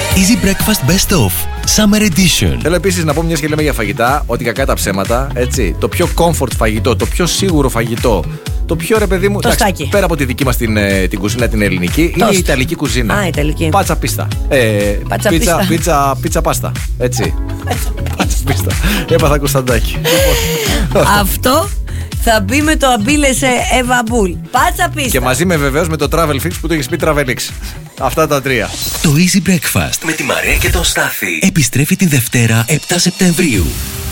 Easy Breakfast Best Of Summer Edition. Θέλω επίσης να πω, μιας και λέμε για φαγητά, ότι κακά τα ψέματα, έτσι. Το πιο comfort φαγητό, το πιο σίγουρο φαγητό, το πιο ρε παιδί μου. Εντάξει, πέρα από τη δική μας την κουζίνα την ελληνική, είναι η ιταλική κουζίνα. Α, ιταλική. Πάτσα πίστα. Πίτσα πάστα. Έτσι. Πάτσα πίστα. Έπαθα Κωνσταντάκι. Αυτό θα μπει με το αμπίλεσε Εύα Μπουλ. Πάτσα πίστα. Και μαζί με βεβαίως με το Travel Fix που το έχεις πει Travel X. Αυτά τα τρία. Το Easy Breakfast με τη Μαρία και τον Στάθη επιστρέφει τη Δευτέρα 7 Σεπτεμβρίου.